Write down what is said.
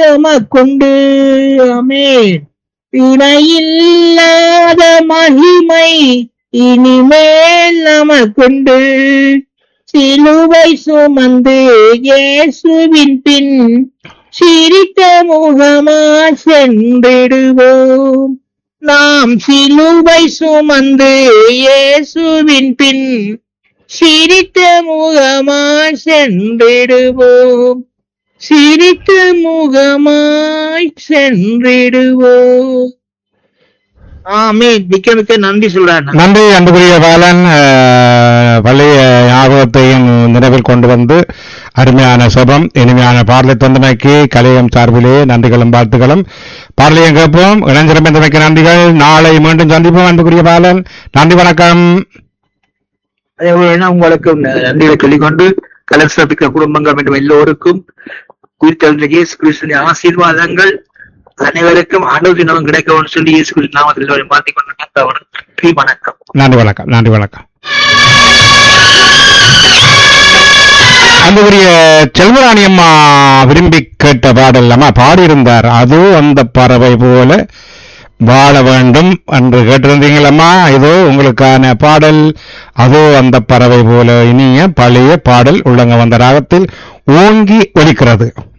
எமக்குண்டு. ஆமென். இணையில்லாத மகிமை இனிமேல் நமக்குண்டு. சிலுவை சுமந்து இயேசுவின் பின் சிரித்த முகமாய் சென்றிடுவோம். நாம் சிலுவை சுமந்து இயேசுவின் பின் சிரித்த முகமாய் சென்றிடுவோம். சிரித்த முகமாய் சென்றிடுவோம். ஆமென். மிக்க மிக்க நன்றி சொல்றேன். நன்றி அன்புக்குரிய பாலன். பழைய ஞாபகத்தையும் நினைவில் கொண்டு வந்து அருமையான சுபம் இனிமையான பாடலை தந்தமைக்கு கலையம் சார்பிலே நன்றிகளும் வாழ்த்துக்களும். பாடலையும் கேட்போம். இணைஞ்சிறமைந்தமைக்கு நன்றிகள். நாளை மீண்டும் சந்திப்போம் அன்புக்குரிய பாலன். நன்றி, வணக்கம். அதே போல உங்களுக்கு நன்றிகளை சொல்லிக்கொண்டு கலசபிக்க குடும்பங்கள் மற்றும் எல்லோருக்கும் குறித்த இயேசு கிறிஸ்துவின் ஆசீர்வாதங்கள் அனைவருக்கும் அனுதினமும் கிடைக்கும் சொல்லி இயேசு கிறிஸ்து நாமத்தில் மாற்றிக் கொண்டு நன்றி, வணக்கம். நன்றி, வணக்கம். நன்றி, வணக்கம். அன்புக்குரிய செல்வராணி அம்மா விரும்பி கேட்ட பாடல் அம்மா பாடியிருந்தார். அது அந்த பறவை போல வாழ வேண்டும் என்று கேட்டிருந்தீங்களம்மா. இதோ உங்களுக்கான பாடல். அதோ அந்த பறவை போல இனிய பழைய பாடல் உள்ளங்க வந்த ராகத்தில் ஓங்கி ஒலிக்கிறது.